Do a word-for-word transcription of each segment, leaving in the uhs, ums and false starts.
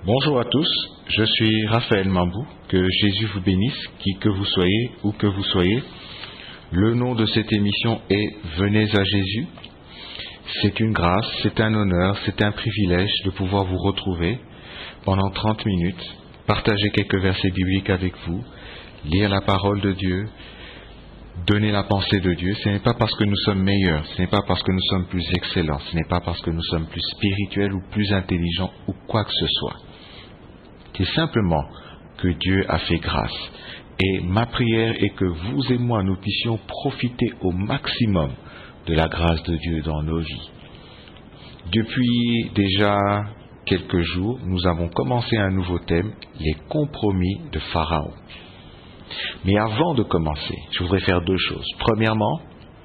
Bonjour à tous, je suis Raphaël Mambou, que Jésus vous bénisse, qui que vous soyez, où que vous soyez. Le nom de cette émission est Venez à Jésus. C'est une grâce, c'est un honneur, c'est un privilège de pouvoir vous retrouver pendant trente minutes, partager quelques versets bibliques avec vous, lire la parole de Dieu, donner la pensée de Dieu. Ce n'est pas parce que nous sommes meilleurs, ce n'est pas parce que nous sommes plus excellents, ce n'est pas parce que nous sommes plus spirituels ou plus intelligents ou quoi que ce soit. C'est simplement que Dieu a fait grâce. Et ma prière est que vous et moi, nous puissions profiter au maximum de la grâce de Dieu dans nos vies. Depuis déjà quelques jours, nous avons commencé un nouveau thème, les compromis de Pharaon. Mais avant de commencer, je voudrais faire deux choses. Premièrement,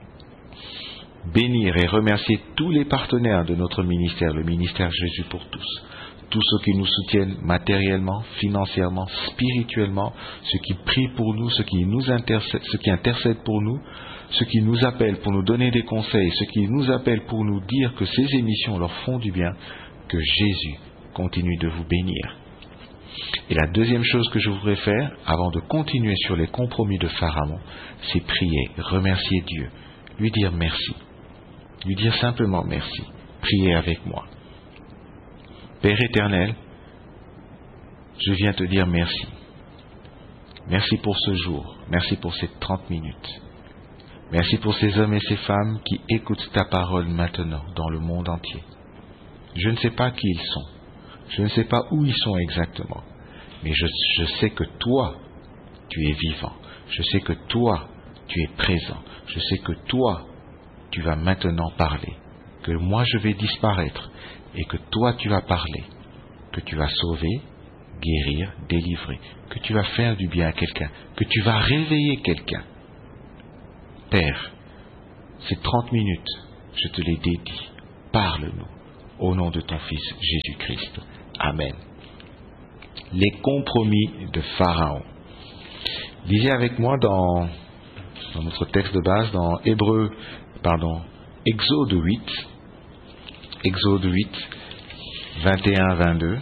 bénir et remercier tous les partenaires de notre ministère, le ministère Jésus pour tous. Tous ceux qui nous soutiennent matériellement, financièrement, spirituellement, ceux qui prient pour nous, ceux qui nous intercèdent, ceux qui intercèdent pour nous, ceux qui nous appellent pour nous donner des conseils, ceux qui nous appellent pour nous dire que ces émissions leur font du bien, que Jésus continue de vous bénir. Et la deuxième chose que je voudrais faire, avant de continuer sur les compromis de Pharaon, c'est prier, remercier Dieu, lui dire merci, lui dire simplement merci, priez avec moi. Père éternel, je viens te dire merci. Merci pour ce jour, merci pour ces trente minutes. Merci pour ces hommes et ces femmes qui écoutent ta parole maintenant dans le monde entier. Je ne sais pas qui ils sont, je ne sais pas où ils sont exactement, mais je, je sais que toi, tu es vivant. Je sais que toi, tu es présent. Je sais que toi, tu vas maintenant parler. Que moi, je vais disparaître et que toi, tu vas parler. Que tu vas sauver, guérir, délivrer. Que tu vas faire du bien à quelqu'un. Que tu vas réveiller quelqu'un. Père, ces trente minutes, je te les dédie. Parle-nous au nom de ton Fils Jésus-Christ. Amen. Les compromis de Pharaon. Lisez avec moi dans, dans notre texte de base, dans Hébreux, pardon, Exode huit, Exode huit, vingt et un à vingt-deux.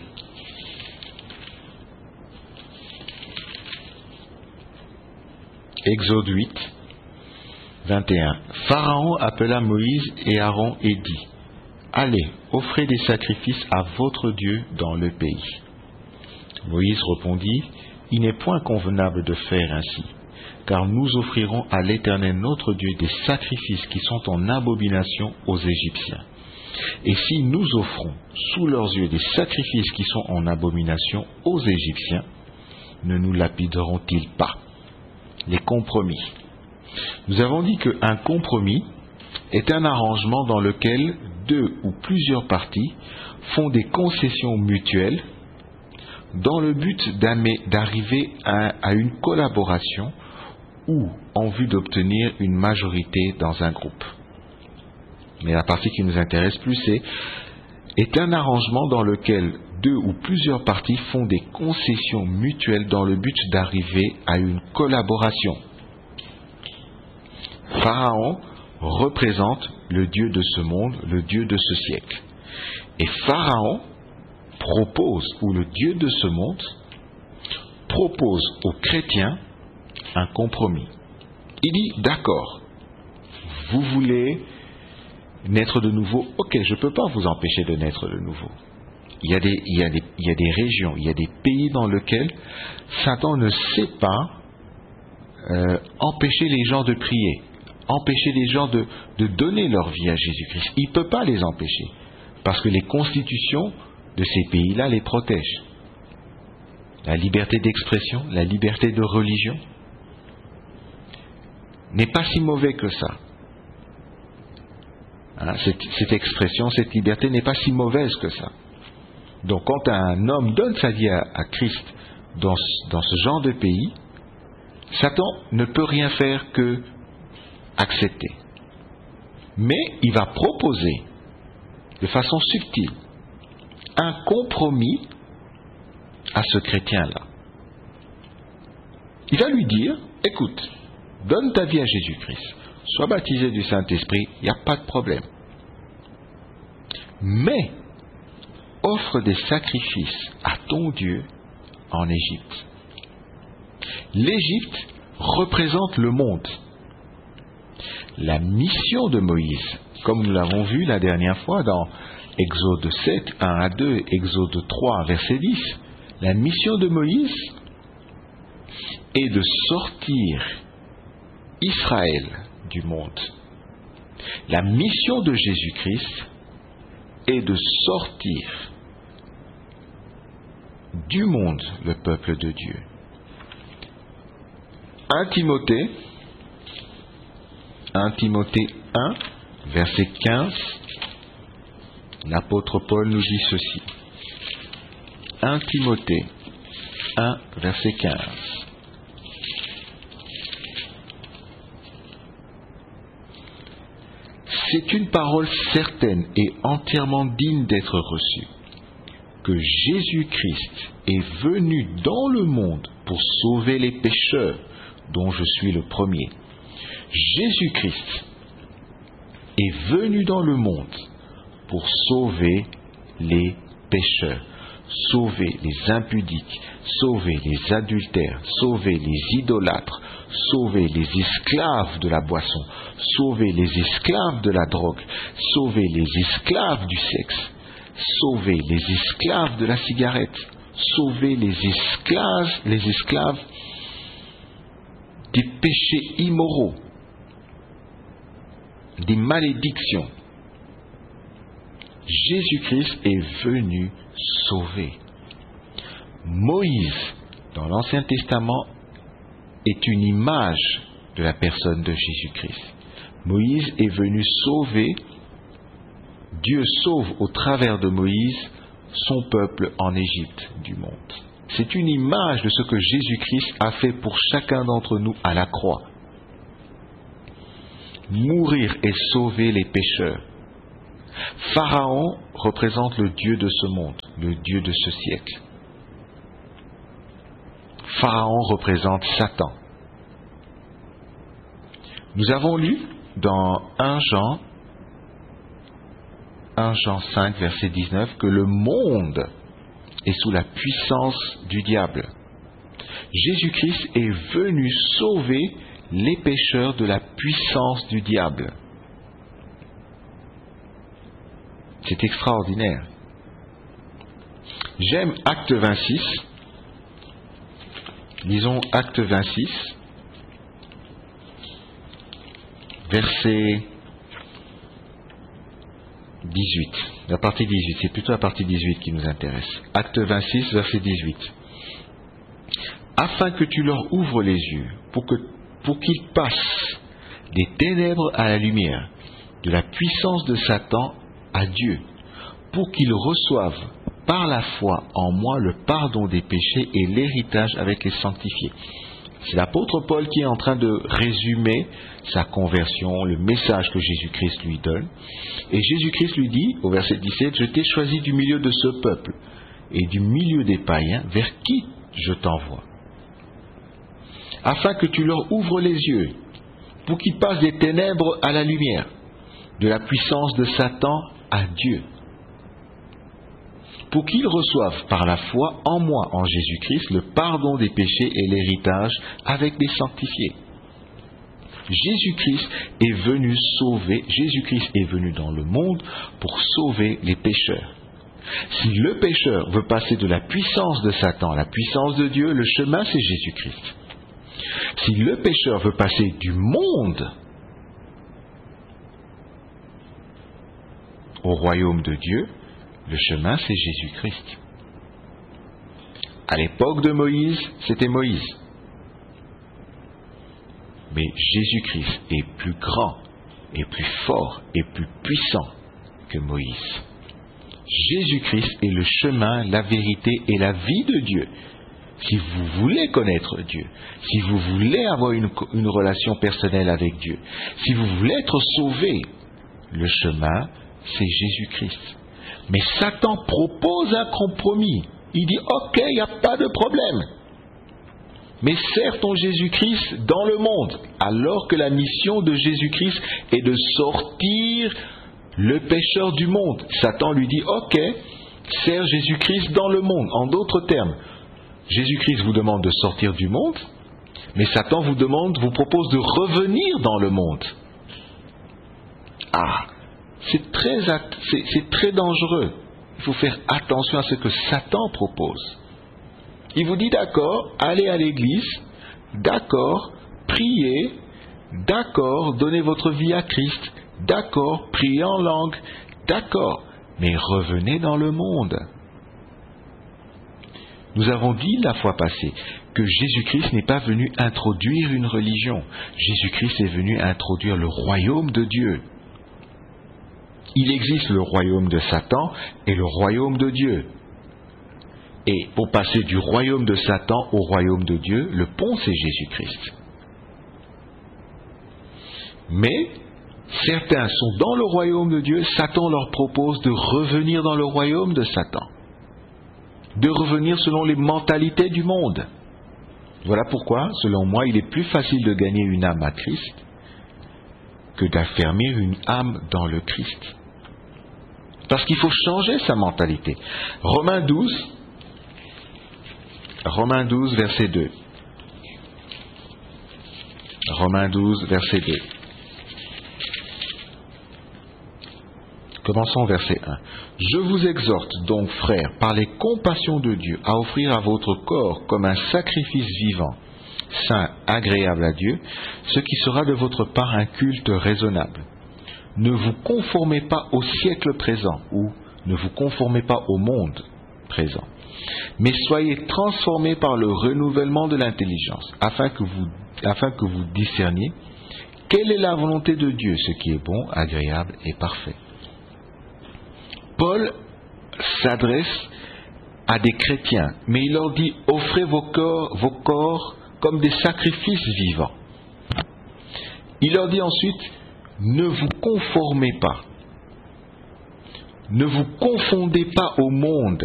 Exode huit, vingt et un. Pharaon appela Moïse et Aaron et dit: Allez, offrez des sacrifices à votre Dieu dans le pays. Moïse répondit: Il n'est point convenable de faire ainsi, car nous offrirons à l'Éternel notre Dieu des sacrifices qui sont en abomination aux Égyptiens. Et si nous offrons sous leurs yeux des sacrifices qui sont en abomination aux Égyptiens, ne nous lapideront-ils pas? Les compromis. Nous avons dit qu'un compromis est un arrangement dans lequel deux ou plusieurs parties font des concessions mutuelles dans le but d'arriver à, à une collaboration ou en vue d'obtenir une majorité dans un groupe. Mais la partie qui nous intéresse plus, c'est est un arrangement dans lequel deux ou plusieurs parties font des concessions mutuelles dans le but d'arriver à une collaboration. Pharaon représente le Dieu de ce monde, le Dieu de ce siècle. Et Pharaon propose, ou le Dieu de ce monde, propose aux chrétiens un compromis. Il dit, d'accord, vous voulez naître de nouveau, ok, je ne peux pas vous empêcher de naître de nouveau. Il y a des, il y a des, il y a des régions, il y a des pays dans lesquels Satan ne sait pas euh, empêcher les gens de prier, empêcher les gens de, de donner leur vie à Jésus-Christ. Il ne peut pas les empêcher, parce que les constitutions de ces pays-là les protègent. La liberté d'expression, la liberté de religion n'est pas si mauvais que ça. Hein, cette, cette expression, cette liberté n'est pas si mauvaise que ça. Donc quand un homme donne sa vie à, à Christ dans, dans ce genre de pays, Satan ne peut rien faire que accepter. Mais il va proposer de façon subtile un compromis à ce chrétien-là. Il va lui dire, écoute, donne ta vie à Jésus-Christ, sois baptisé du Saint-Esprit, il n'y a pas de problème. Mais, offre des sacrifices à ton Dieu en Égypte. L'Égypte représente le monde. La mission de Moïse, comme nous l'avons vu la dernière fois dans Exode sept, un à deux, Exode trois, verset dix, la mission de Moïse est de sortir Israël du monde. La mission de Jésus-Christ est de sortir du monde le peuple de Dieu. un Timothée, un Timothée un, verset quinze, l'apôtre Paul nous dit ceci. un Timothée un, verset quinze. C'est une parole certaine et entièrement digne d'être reçue, que Jésus-Christ est venu dans le monde pour sauver les pécheurs, dont je suis le premier. Jésus-Christ est venu dans le monde pour sauver les pécheurs, sauver les impudiques, sauver les adultères, sauver les idolâtres, sauver les esclaves de la boisson, sauver les esclaves de la drogue, sauver les esclaves du sexe, sauver les esclaves de la cigarette, sauver les esclaves, les esclaves des péchés immoraux, des malédictions. Jésus-Christ est venu sauver. Moïse, dans l'Ancien Testament, est une image de la personne de Jésus-Christ. Moïse est venu sauver, Dieu sauve au travers de Moïse son peuple en Égypte du monde. C'est une image de ce que Jésus-Christ a fait pour chacun d'entre nous à la croix. Mourir et sauver les pécheurs. Pharaon représente le Dieu de ce monde, le Dieu de ce siècle. Pharaon représente Satan. Nous avons lu dans un Jean, un Jean cinq, verset dix-neuf, que le monde est sous la puissance du diable. Jésus-Christ est venu sauver les pécheurs de la puissance du diable. C'est extraordinaire. J'aime Acte vingt-six. Lisons Acte vingt-six, verset dix-huit. La partie dix-huit, c'est plutôt la partie dix-huit qui nous intéresse. Acte vingt-six, verset dix-huit. Afin que tu leur ouvres les yeux, pour que, pour qu'ils passent des ténèbres à la lumière, de la puissance de Satan à Dieu, pour qu'ils reçoivent par la foi en moi le pardon des péchés et l'héritage avec les sanctifiés. C'est l'apôtre Paul qui est en train de résumer sa conversion, le message que Jésus-Christ lui donne. Et Jésus-Christ lui dit, au verset dix-sept, « Je t'ai choisi du milieu de ce peuple et du milieu des païens, vers qui je t'envoie, afin que tu leur ouvres les yeux, pour qu'ils passent des ténèbres à la lumière, de la puissance de Satan à Dieu, pour qu'ils reçoivent par la foi en moi, en Jésus-Christ, le pardon des péchés et l'héritage avec les sanctifiés. » Jésus-Christ est venu sauver, Jésus-Christ est venu dans le monde pour sauver les pécheurs. Si le pécheur veut passer de la puissance de Satan à la puissance de Dieu, le chemin c'est Jésus-Christ. Si le pécheur veut passer du monde au royaume de Dieu, le chemin, c'est Jésus-Christ. À l'époque de Moïse, c'était Moïse. Mais Jésus-Christ est plus grand, et plus fort, et plus puissant que Moïse. Jésus-Christ est le chemin, la vérité et la vie de Dieu. Si vous voulez connaître Dieu, si vous voulez avoir une, une relation personnelle avec Dieu, si vous voulez être sauvé, le chemin, c'est Jésus-Christ. Mais Satan propose un compromis. Il dit, ok, il n'y a pas de problème. Mais sers ton Jésus-Christ dans le monde, alors que la mission de Jésus-Christ est de sortir le pécheur du monde. Satan lui dit, ok, sert Jésus-Christ dans le monde. En d'autres termes, Jésus-Christ vous demande de sortir du monde, mais Satan vous demande, vous propose de revenir dans le monde. Ah, c'est très, c'est, c'est très dangereux. Il faut faire attention à ce que Satan propose. Il vous dit d'accord, allez à l'église, d'accord, priez, d'accord, donnez votre vie à Christ, d'accord, priez en langue, d'accord, mais revenez dans le monde. Nous avons dit la fois passée que Jésus-Christ n'est pas venu introduire une religion. Jésus-Christ est venu introduire le royaume de Dieu. Il existe le royaume de Satan et le royaume de Dieu. Et pour passer du royaume de Satan au royaume de Dieu, le pont c'est Jésus-Christ. Mais certains sont dans le royaume de Dieu, Satan leur propose de revenir dans le royaume de Satan, de revenir selon les mentalités du monde. Voilà pourquoi, selon moi, il est plus facile de gagner une âme à Christ que d'affermir une âme dans le Christ. Parce qu'il faut changer sa mentalité. Romains douze, Romains douze, verset deux. Romains douze, verset deux. Commençons verset un. Je vous exhorte donc, frères, par les compassions de Dieu, à offrir à votre corps comme un sacrifice vivant, saint, agréable à Dieu, ce qui sera de votre part un culte raisonnable. Ne vous conformez pas au siècle présent, ou ne vous conformez pas au monde présent, mais soyez transformés par le renouvellement de l'intelligence, afin que vous, afin que vous discerniez quelle est la volonté de Dieu, ce qui est bon, agréable et parfait. Paul s'adresse à des chrétiens, mais il leur dit, offrez vos corps, vos corps comme des sacrifices vivants. Il leur dit ensuite, ne vous conformez pas, ne vous confondez pas au monde,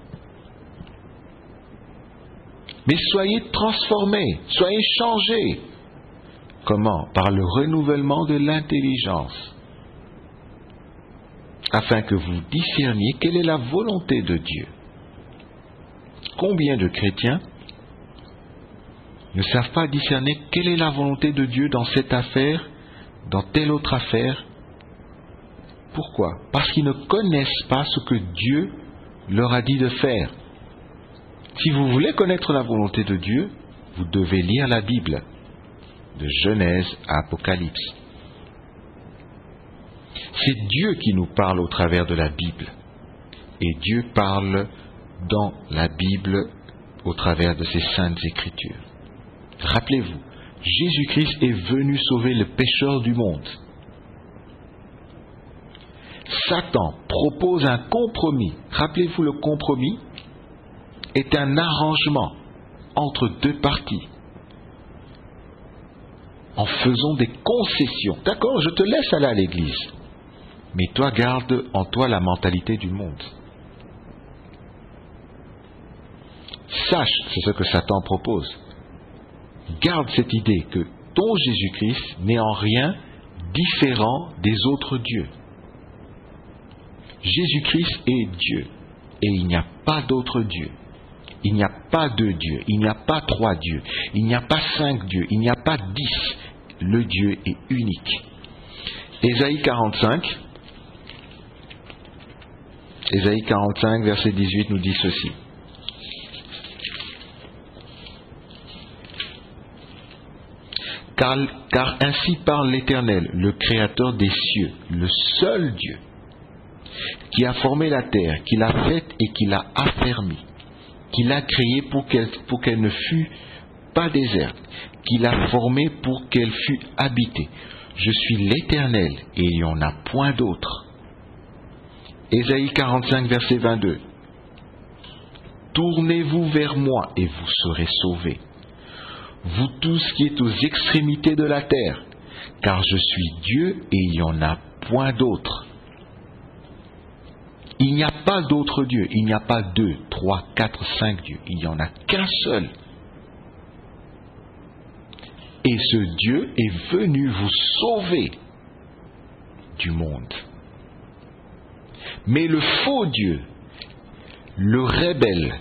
mais soyez transformés, soyez changés. Comment? Par le renouvellement de l'intelligence, afin que vous discerniez quelle est la volonté de Dieu. Combien de chrétiens ne savent pas discerner quelle est la volonté de Dieu dans cette affaire, dans telle autre affaire? Pourquoi? Parce qu'ils ne connaissent pas ce que Dieu leur a dit de faire. Si vous voulez connaître la volonté de Dieu, vous devez lire la Bible, de Genèse à Apocalypse. C'est Dieu qui nous parle au travers de la Bible. Et Dieu parle dans la Bible au travers de ses saintes Écritures. Rappelez-vous, Jésus-Christ est venu sauver le pécheur du monde. Satan propose un compromis. Rappelez-vous, le compromis est un arrangement entre deux parties, en faisant des concessions. D'accord, je te laisse aller à l'église, mais toi garde en toi la mentalité du monde. Sache, c'est ce que Satan propose. Garde cette idée que ton Jésus-Christ n'est en rien différent des autres dieux. Jésus-Christ est Dieu, et il n'y a pas d'autre Dieu. Il n'y a pas deux dieux, il n'y a pas trois dieux, il n'y a pas cinq dieux, il n'y a pas dix. Le Dieu est unique. Ésaïe quarante-cinq, Ésaïe quarante-cinq, verset dix-huit nous dit ceci. Car, car ainsi parle l'Éternel, le Créateur des cieux, le seul Dieu, qui a formé la terre, qui l'a faite et qui l'a affermie, qui l'a créée pour qu'elle, pour qu'elle ne fût pas déserte, qui l'a formée pour qu'elle fût habitée. Je suis l'Éternel et il n'y en a point d'autre. Ésaïe quarante-cinq, verset vingt-deux. Tournez-vous vers moi et vous serez sauvés, vous tous qui êtes aux extrémités de la terre, car je suis Dieu et il n'y en a point d'autre. Il n'y a pas d'autre Dieu, il n'y a pas deux, trois, quatre, cinq dieux, il n'y en a qu'un seul. Et ce Dieu est venu vous sauver du monde. Mais le faux Dieu le rebelle,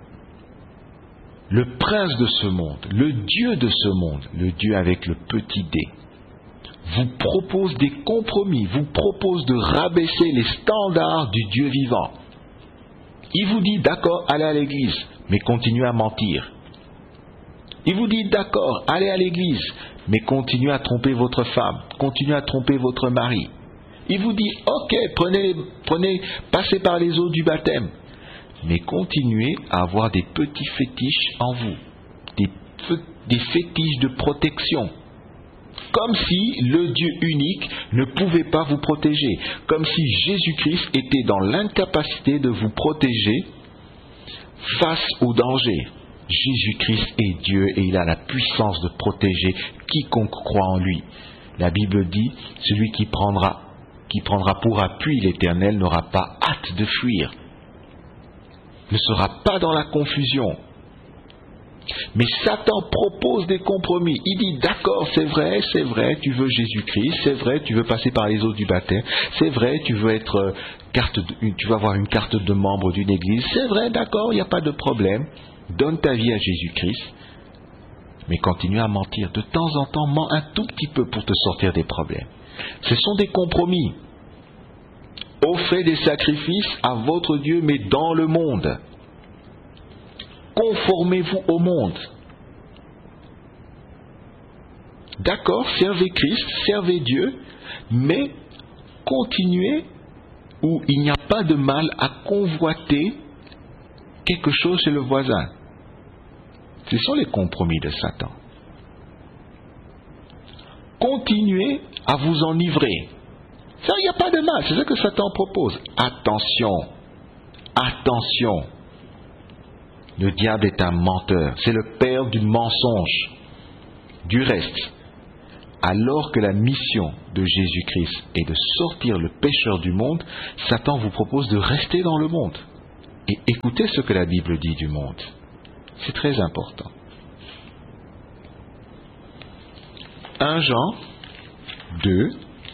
le prince de ce monde, le Dieu de ce monde, le Dieu avec le petit d, vous propose des compromis, vous propose de rabaisser les standards du Dieu vivant. Il vous dit, d'accord, allez à l'église, mais continuez à mentir. Il vous dit, d'accord, allez à l'église, mais continuez à tromper votre femme, continuez à tromper votre mari. Il vous dit, ok, prenez, prenez, passez par les eaux du baptême, mais continuez à avoir des petits fétiches en vous, des, des fétiches de protection. Comme si le Dieu unique ne pouvait pas vous protéger, comme si Jésus-Christ était dans l'incapacité de vous protéger face au danger. Jésus-Christ est Dieu et il a la puissance de protéger quiconque croit en lui. La Bible dit, celui qui prendra, qui prendra pour appui l'Éternel n'aura pas hâte de fuir, ne sera pas dans la confusion. Mais Satan propose des compromis. Il dit, d'accord, c'est vrai, c'est vrai, tu veux Jésus-Christ, c'est vrai, tu veux passer par les eaux du baptême, c'est vrai, tu veux être euh, carte de, tu vas avoir une carte de membre d'une église, c'est vrai, d'accord, il n'y a pas de problème. Donne ta vie à Jésus-Christ, mais continue à mentir. De temps en temps, mens un tout petit peu pour te sortir des problèmes. Ce sont des compromis. Offrez des sacrifices à votre Dieu, mais dans le monde. Conformez-vous au monde. D'accord, servez Christ, servez Dieu, mais continuez où il n'y a pas de mal à convoiter quelque chose chez le voisin. Ce sont les compromis de Satan. Continuez à vous enivrer. Ça, il n'y a pas de mal, c'est ce que Satan propose. Attention, attention. Le diable est un menteur, c'est le père du mensonge. Du reste, alors que la mission de Jésus-Christ est de sortir le pécheur du monde, Satan vous propose de rester dans le monde. Et écoutez ce que la Bible dit du monde. C'est très important. premier Jean deux,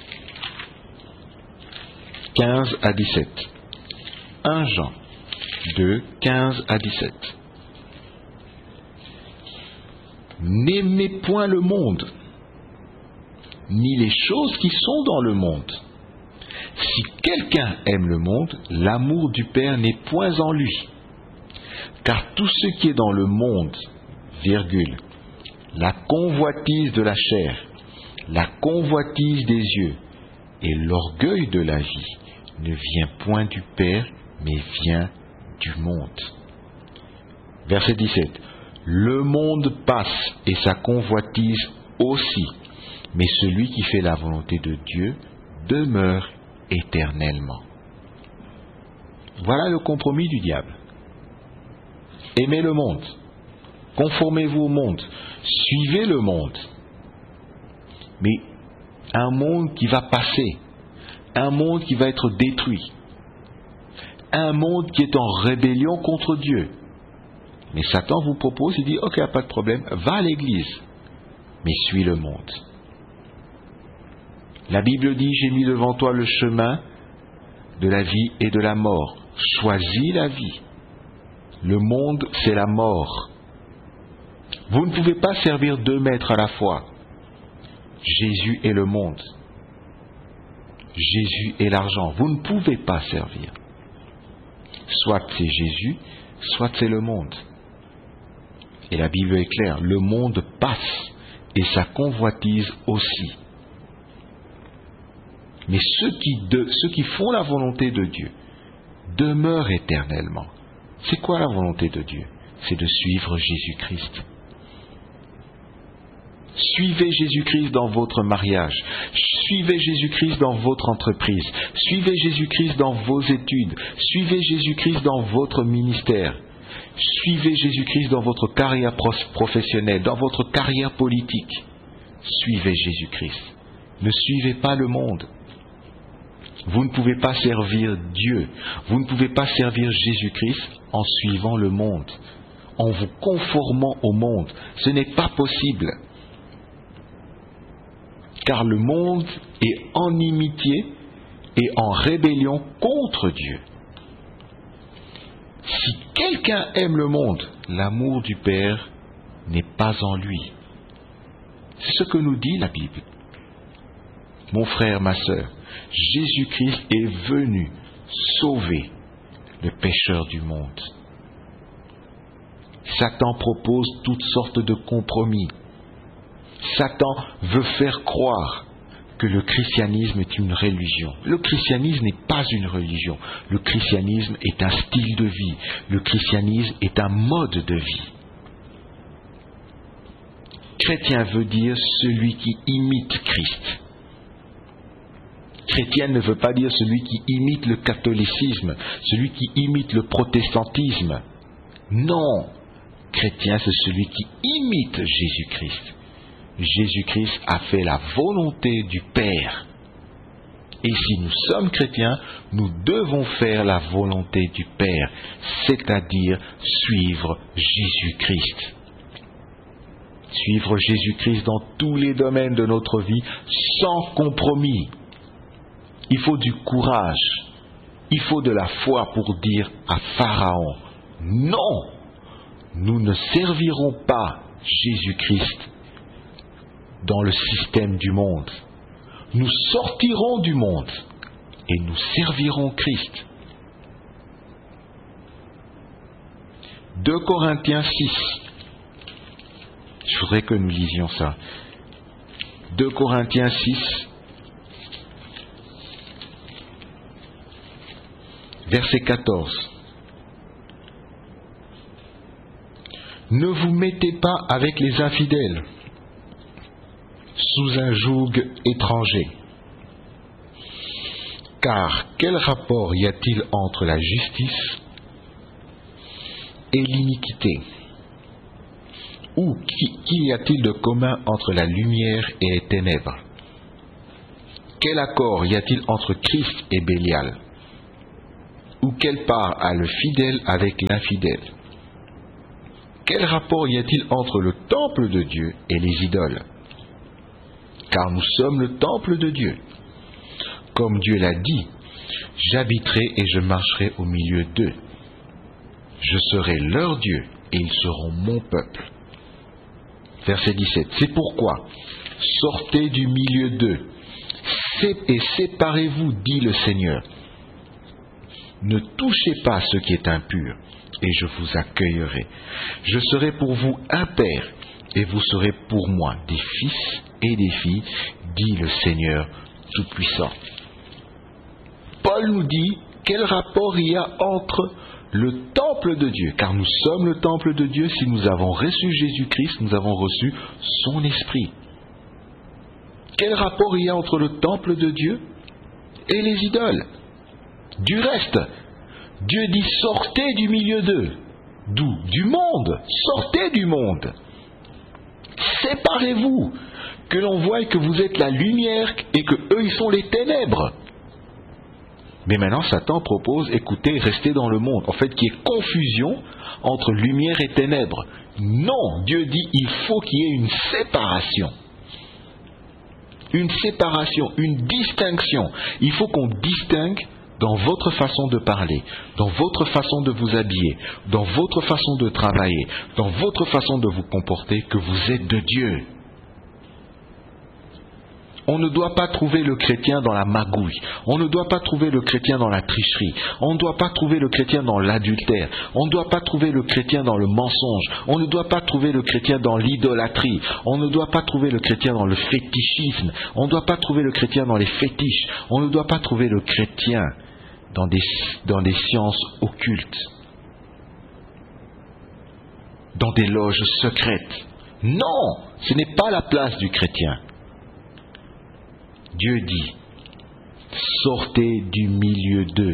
quinze à dix-sept. premier Jean deux, quinze à dix-sept. N'aimez point le monde, ni les choses qui sont dans le monde. Si quelqu'un aime le monde, l'amour du Père n'est point en lui. Car tout ce qui est dans le monde, virgule, la convoitise de la chair, la convoitise des yeux et l'orgueil de la vie ne vient point du Père, mais vient du monde. Verset dix-sept. Le monde passe et sa convoitise aussi, mais celui qui fait la volonté de Dieu demeure éternellement. Voilà le compromis du diable. Aimez le monde, conformez-vous au monde, suivez le monde, mais un monde qui va passer, un monde qui va être détruit, un monde qui est en rébellion contre Dieu. Mais Satan vous propose, il dit, ok, il n'y a pas de problème, va à l'église, mais suis le monde. La Bible dit, j'ai mis devant toi le chemin de la vie et de la mort. Choisis la vie. Le monde, c'est la mort. Vous ne pouvez pas servir deux maîtres à la fois. Jésus est le monde. Jésus est l'argent. Vous ne pouvez pas servir. Soit c'est Jésus, soit c'est le monde. Et la Bible est claire, le monde passe et sa convoitise aussi. Mais ceux qui, de, ceux qui font la volonté de Dieu demeurent éternellement. C'est quoi la volonté de Dieu? C'est de suivre Jésus-Christ. Suivez Jésus-Christ dans votre mariage. Suivez Jésus-Christ dans votre entreprise. Suivez Jésus-Christ dans vos études. Suivez Jésus-Christ dans votre ministère. Suivez Jésus-Christ dans votre carrière professionnelle, dans votre carrière politique. Suivez Jésus-Christ. Ne suivez pas le monde. Vous ne pouvez pas servir Dieu. Vous ne pouvez pas servir Jésus-Christ en suivant le monde, en vous conformant au monde. Ce n'est pas possible. Car le monde est en inimitié et en rébellion contre Dieu. quelqu'un aime le monde, l'amour du Père n'est pas en lui. C'est ce que nous dit la Bible. Mon frère, ma sœur, Jésus-Christ est venu sauver le pécheur du monde. Satan propose toutes sortes de compromis. Satan veut faire croire que le christianisme est une religion. Le christianisme n'est pas une religion. Le christianisme est un style de vie. Le christianisme est un mode de vie. Chrétien veut dire celui qui imite Christ. Chrétien ne veut pas dire celui qui imite le catholicisme, celui qui imite le protestantisme. Non, chrétien c'est celui qui imite Jésus-Christ. Jésus-Christ a fait la volonté du Père. Et si nous sommes chrétiens, nous devons faire la volonté du Père, c'est-à-dire suivre Jésus-Christ. Suivre Jésus-Christ dans tous les domaines de notre vie, sans compromis. Il faut du courage, il faut de la foi pour dire à Pharaon, non, nous ne servirons pas Jésus-Christ dans le système du monde. Nous sortirons du monde et nous servirons Christ. deux Corinthiens six. Je voudrais que nous lisions ça. deux Corinthiens six, verset quatorze. Ne vous mettez pas avec les infidèles sous un joug étranger. Car quel rapport y a-t-il entre la justice et l'iniquité? Ou qu'y a-t-il de commun entre la lumière et les ténèbres? Quel accord y a-t-il entre Christ et Bélial? Ou quelle part a le fidèle avec l'infidèle? Quel rapport y a-t-il entre le temple de Dieu et les idoles? Car nous sommes le temple de Dieu. Comme Dieu l'a dit, j'habiterai et je marcherai au milieu d'eux. Je serai leur Dieu et ils seront mon peuple. Verset dix-sept. C'est pourquoi, sortez du milieu d'eux et séparez-vous, dit le Seigneur. Ne touchez pas ce qui est impur, et je vous accueillerai. Je serai pour vous un père, et vous serez pour moi des fils et des filles, dit le Seigneur Tout-Puissant. Paul nous dit quel rapport il y a entre le temple de Dieu, car nous sommes le temple de Dieu. Si nous avons reçu Jésus-Christ, nous avons reçu son esprit. Quel rapport il y a entre le temple de Dieu et les idoles? Du reste, Dieu dit sortez du milieu d'eux. D'où? Du monde. Sortez du monde. Séparez-vous, que l'on voie que vous êtes la lumière et que eux ils sont les ténèbres. Mais maintenant Satan propose, écoutez, restez dans le monde. En fait, qu'il y ait confusion entre lumière et ténèbres. Non, Dieu dit il faut qu'il y ait une séparation. Une séparation, une distinction. Il faut qu'on distingue dans votre façon de parler, dans votre façon de vous habiller, dans votre façon de travailler, dans votre façon de vous comporter, que vous êtes de Dieu. On ne doit pas trouver le chrétien dans la magouille. On ne doit pas trouver le chrétien dans la tricherie. On ne doit pas trouver le chrétien dans l'adultère. On ne doit pas trouver le chrétien dans le mensonge. On ne doit pas trouver le chrétien dans l'idolâtrie. On ne doit pas trouver le chrétien dans le fétichisme. On ne doit pas trouver le chrétien dans les fétiches. On ne doit pas trouver le chrétien dans des, dans des sciences occultes, dans des loges secrètes. Non, ce n'est pas la place du chrétien. Dieu dit, sortez du milieu d'eux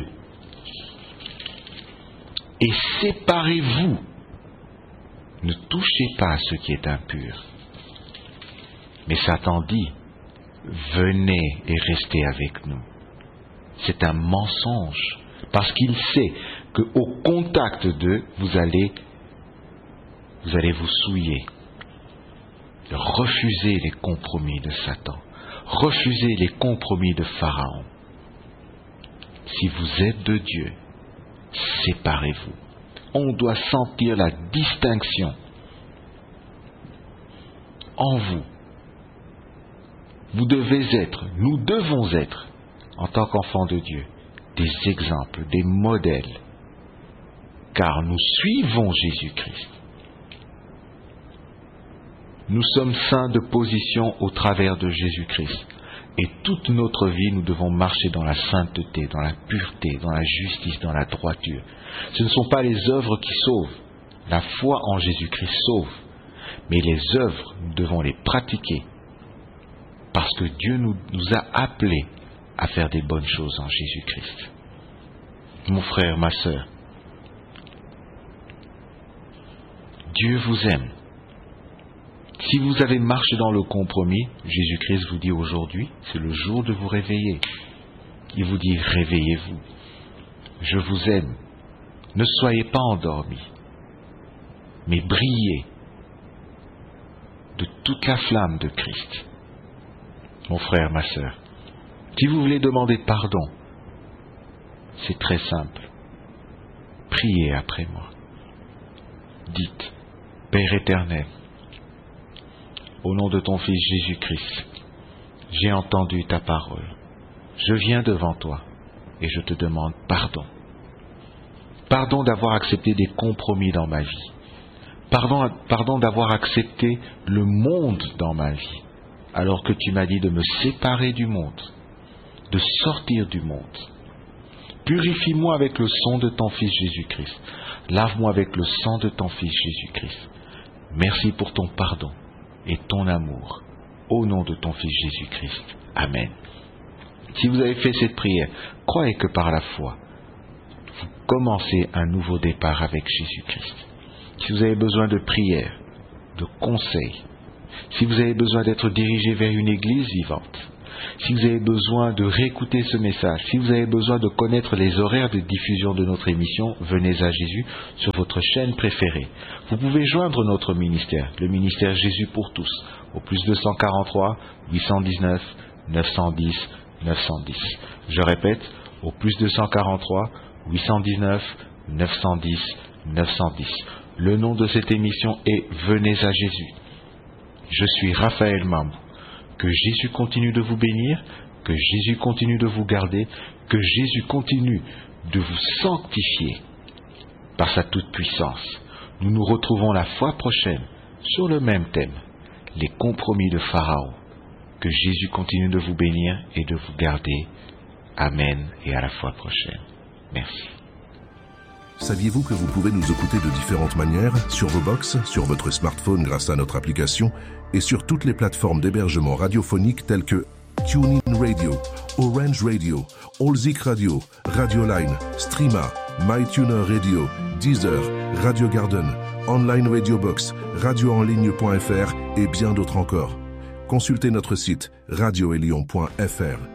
et séparez-vous. Ne touchez pas à ce qui est impur. Mais Satan dit, venez et restez avec nous. C'est un mensonge, parce qu'il sait qu'au contact d'eux, vous allez, vous allez vous souiller. Refusez les compromis de Satan. Refusez les compromis de Pharaon. Si vous êtes de Dieu, séparez-vous. on doit sentir la distinction en vous. Vous devez être, nous devons être, en tant qu'enfants de Dieu, des exemples, des modèles, car nous suivons Jésus-Christ. Nous sommes saints de position au travers de Jésus-Christ. Et toute notre vie, nous devons marcher dans la sainteté, dans la pureté, dans la justice, dans la droiture. Ce ne sont pas les œuvres qui sauvent. La foi en Jésus-Christ sauve. Mais les œuvres, nous devons les pratiquer. Parce que Dieu nous, nous a appelés à faire des bonnes choses en Jésus-Christ. Mon frère, ma sœur, Dieu vous aime. Si vous avez marché dans le compromis, Jésus-Christ vous dit aujourd'hui, c'est le jour de vous réveiller. Il vous dit, réveillez-vous. Je vous aime. Ne soyez pas endormis, mais brillez de toute la flamme de Christ. Mon frère, ma sœur, si vous voulez demander pardon, c'est très simple. Priez après moi. Dites, Père éternel, au nom de ton Fils Jésus-Christ, j'ai entendu ta parole. Je viens devant toi et je te demande pardon. Pardon d'avoir accepté des compromis dans ma vie. Pardon, pardon d'avoir accepté le monde dans ma vie, alors que tu m'as dit de me séparer du monde, de sortir du monde. Purifie-moi avec le sang de ton Fils Jésus-Christ. Lave-moi avec le sang de ton Fils Jésus-Christ. Merci pour ton pardon et ton amour, au nom de ton Fils Jésus-Christ. Amen. Si vous avez fait cette prière, croyez que par la foi, vous commencez un nouveau départ avec Jésus-Christ. Si vous avez besoin de prière, de conseils, si vous avez besoin d'être dirigé vers une église vivante, si vous avez besoin de réécouter ce message, si vous avez besoin de connaître les horaires de diffusion de notre émission, venez à Jésus sur votre chaîne préférée. Vous pouvez joindre notre ministère, le ministère Jésus pour tous, au plus deux cent quarante-trois, huit cent dix-neuf, neuf cent dix, neuf cent dix. Je répète, au plus deux cent quarante-trois, huit cent dix-neuf, neuf cent dix, neuf cent dix. Le nom de cette émission est Venez à Jésus. Je suis Raphaël Mamou. Que Jésus continue de vous bénir, que Jésus continue de vous garder, que Jésus continue de vous sanctifier par sa toute-puissance. Nous nous retrouvons la fois prochaine sur le même thème, les compromis de Pharaon. Que Jésus continue de vous bénir et de vous garder. Amen et à la fois prochaine. Merci. Saviez-vous que vous pouvez nous écouter de différentes manières, sur vos box, sur votre smartphone grâce à notre application et sur toutes les plateformes d'hébergement radiophonique telles que TuneIn Radio, Orange Radio, Allzik Radio, Radioline, Streama, MyTuner Radio, Deezer, Radio Garden, Online Radio Box, radio en ligne point f r et bien d'autres encore. Consultez notre site radio et lion point f r.